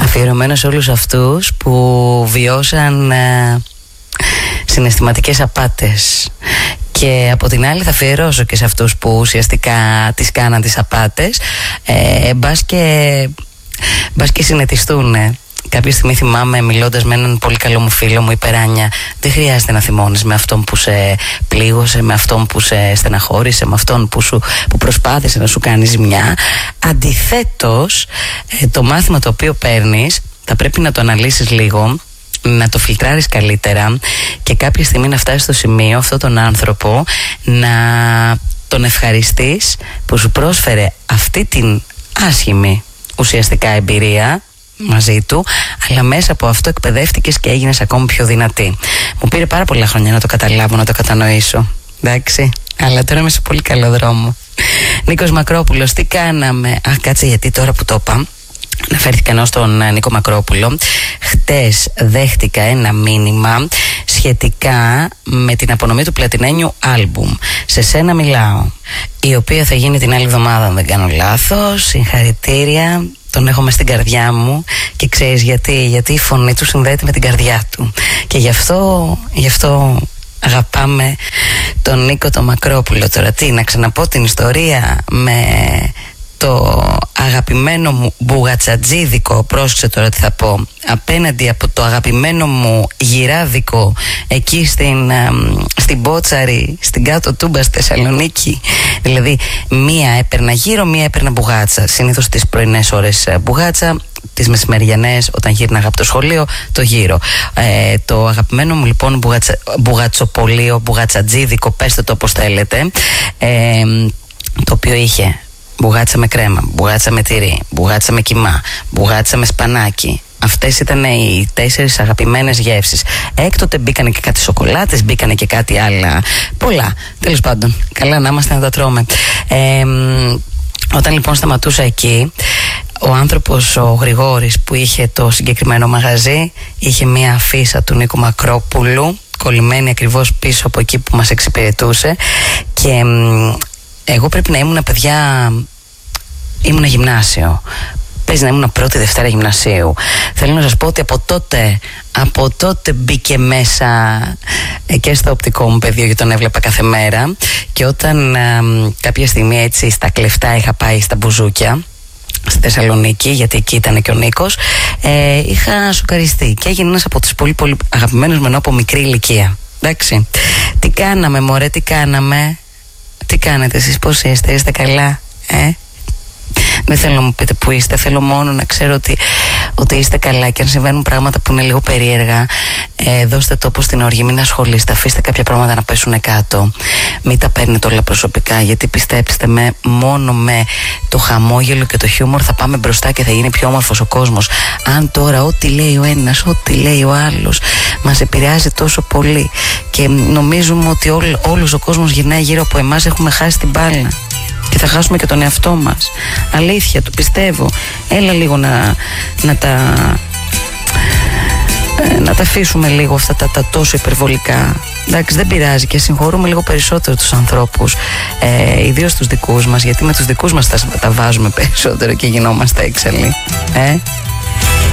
Αφιερωμένο σε όλους αυτούς που βιώσαν συναισθηματικές απάτες. Και από την άλλη θα αφιερώσω και σε αυτούς που ουσιαστικά τις κάναν τις απάτες, μπας και συνετιστούν. Κάποια στιγμή θυμάμαι, μιλώντας με έναν πολύ καλό μου φίλο μου, είπε Ράνια, δεν χρειάζεται να θυμώνεις με αυτόν που σε πλήγωσε, με αυτόν που σε στεναχώρησε, με αυτόν που προσπάθησε να σου κάνει ζημιά. Αντιθέτως, το μάθημα το οποίο παίρνεις θα πρέπει να το αναλύσεις λίγο, να το φιλτράρεις καλύτερα και κάποια στιγμή να φτάσεις στο σημείο αυτόν τον άνθρωπο να τον ευχαριστείς που σου πρόσφερε αυτή την άσχημη ουσιαστικά εμπειρία μαζί του, αλλά μέσα από αυτό εκπαιδεύτηκες και έγινες ακόμη πιο δυνατή. Μου πήρε πάρα πολλά χρόνια να το καταλάβω, να το κατανοήσω, εντάξει, αλλά τώρα είμαι σε πολύ καλό δρόμο. Νίκος Μακρόπουλος, τι κάναμε? Κάτσε, γιατί τώρα που το είπα, αναφέρθηκα ενώ στον Νίκο Μακρόπουλο. Χτες δέχτηκα ένα μήνυμα σχετικά με την απονομή του πλατινένιου άλμπουμ «Σε σένα μιλάω», η οποία θα γίνει την άλλη εβδομάδα αν δεν κάνω λάθος. Συγχαρητήρια, τον έχω μες στην καρδιά μου και ξέρεις γιατί η φωνή του συνδέεται με την καρδιά του και γι' αυτό αγαπάμε τον Νίκο τον Μακρόπουλο. Τώρα τι, να ξαναπώ την ιστορία με το αγαπημένο μου μπουγατσατζίδικο, πρόσεξε τώρα τι θα πω, απέναντι από το αγαπημένο μου γυράδικο εκεί στην Πότσαρη, στην κάτω Τούμπα στη Θεσσαλονίκη. Δηλαδή μία έπαιρνα γύρω, μία έπαιρνα μπουγάτσα. Συνήθως τις πρωινές ώρες μπουγάτσα, τις μεσημεριανές όταν γύρναγα από το σχολείο το γύρο. Το αγαπημένο μου λοιπόν μπουγατσοπολείο, μπουγατσατζίδικο, πέστε το όπως θέλετε, το οποίο είχε μπουγάτσα με κρέμα, μπουγάτσα με τυρί, μπουγάτσα με κιμά, μπουγάτσα με σπανάκι. Αυτές ήταν οι 4 αγαπημένες γεύσεις. Έκτοτε μπήκανε και κάτι σοκολάτες, μπήκανε και κάτι άλλα. Πολλά. Τέλος πάντων, καλά να είμαστε να τα τρώμε. Όταν λοιπόν σταματούσα εκεί, ο άνθρωπος, ο Γρηγόρης που είχε το συγκεκριμένο μαγαζί, είχε μία αφίσα του Νίκου Μακρόπουλου κολλημένη ακριβώς πίσω από εκεί που μας εξυπηρετούσε. Και εγώ πρέπει να ήμουν, παιδιά, ήμουν γυμνάσιο. Παίζει να ήμουν πρώτη Δευτέρα γυμνασίου. Θέλω να σας πω ότι από τότε μπήκε μέσα και στο οπτικό μου πεδίο, γιατί τον έβλεπα κάθε μέρα. Και όταν κάποια στιγμή έτσι στα κλεφτά είχα πάει στα μπουζούκια στη Θεσσαλονίκη, γιατί εκεί ήταν και ο Νίκος, είχα σοκαριστεί και έγινε ένας από τους πολύ πολύ αγαπημένους μου από μικρή ηλικία. Εντάξει, τι κάναμε μωρέ, τι κάναμε? Τι κάνετε εσείς, πώς είστε καλά? Δεν θέλω να μου πείτε που είστε, θέλω μόνο να ξέρω ότι είστε καλά, και αν συμβαίνουν πράγματα που είναι λίγο περίεργα, δώστε τόπο στην οργή, μην ασχολείστε, αφήστε κάποια πράγματα να πέσουν κάτω, μην τα παίρνετε όλα προσωπικά, γιατί πιστέψτε με, μόνο με το χαμόγελο και το χιούμορ θα πάμε μπροστά και θα γίνει πιο όμορφος ο κόσμος. Αν τώρα ό,τι λέει ο ένας, ό,τι λέει ο άλλος μας επηρεάζει τόσο πολύ και νομίζουμε ότι όλος ο κόσμος γυρνάει γύρω από εμάς, έχουμε χάσει την μπάλα και θα χάσουμε και τον εαυτό μας. Αλήθεια, το πιστεύω. Έλα λίγο να τα αφήσουμε λίγο αυτά τα τόσο υπερβολικά. Εντάξει, δεν πειράζει, και συγχωρούμε λίγο περισσότερο τους ανθρώπους, ιδίως τους δικούς μας, γιατί με τους δικούς μας τα βάζουμε περισσότερο και γινόμαστε έξαλλοι.